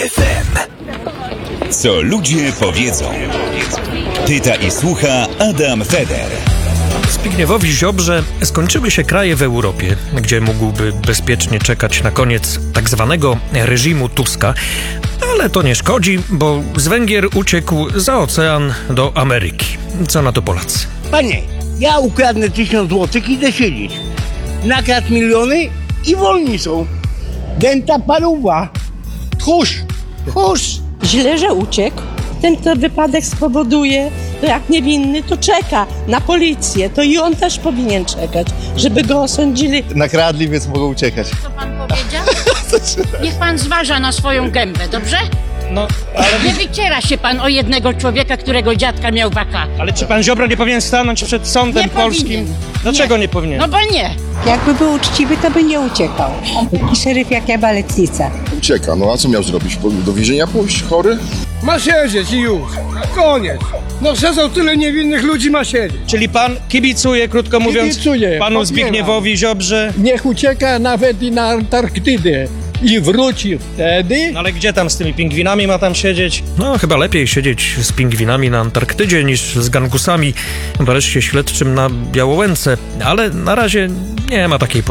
FM. Co ludzie powiedzą. Pyta i słucha Adam Feder. Zbigniewowi Ziobrze skończyły się kraje w Europie, gdzie mógłby bezpiecznie czekać na koniec tak zwanego reżimu Tuska, ale to nie szkodzi, bo z Węgier uciekł za ocean do Ameryki. Co na to Polacy? Panie, ja ukradnę 1000 złotych i idę siedzieć. Nakradł miliony i wolni są. Dęta paruwa. Tchórz. Źle, że uciekł. Ten, kto wypadek spowoduje, to jak niewinny, to czeka na policję. To i on też powinien czekać, żeby go osądzili. Nakradli, więc mogą uciekać. Co pan powiedział? Niech pan zważa na swoją gębę, dobrze? No, ale, Nie wyciera się pan o jednego człowieka, którego dziadka miał waka. ale czy pan Ziobro nie powinien stanąć przed sądem Nie polskim? powinien. Dlaczego nie powinien? No bo nie. Jakby był uczciwy, to by nie uciekał. Taki szeryf jak Jabaletnica. Ucieka, no a co miał zrobić? Do więzienia pójść? Chory? Ma siedzieć i już. Koniec. No przecież tyle niewinnych ludzi ma siedzieć. Czyli pan kibicuje, krótko mówiąc, Kibicuję, panu popieram. Zbigniewowi Ziobrze? Niech ucieka nawet i na Antarktydę. I wróci wtedy. No ale gdzie tam z tymi pingwinami ma tam siedzieć? No, chyba lepiej siedzieć z pingwinami na Antarktydzie niż z gangusami w areszcie śledczym na Białołęce, ale na razie nie ma takiej